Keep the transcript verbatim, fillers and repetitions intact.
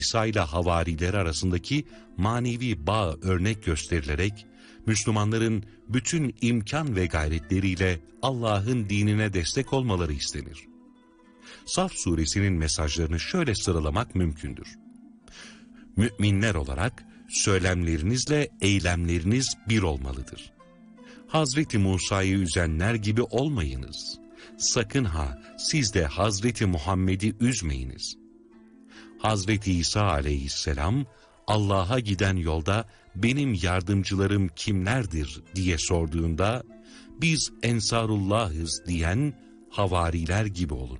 İsa ile havarileri arasındaki manevi bağ örnek gösterilerek, Müslümanların bütün imkan ve gayretleriyle Allah'ın dinine destek olmaları istenir. Saf suresinin mesajlarını şöyle sıralamak mümkündür. Müminler olarak söylemlerinizle eylemleriniz bir olmalıdır. Hazreti Musa'yı üzenler gibi olmayınız. Sakın ha siz de Hazreti Muhammed'i üzmeyiniz. Hazreti İsa aleyhisselam Allah'a giden yolda benim yardımcılarım kimlerdir diye sorduğunda biz Ensarullah'ız diyen havariler gibi olun.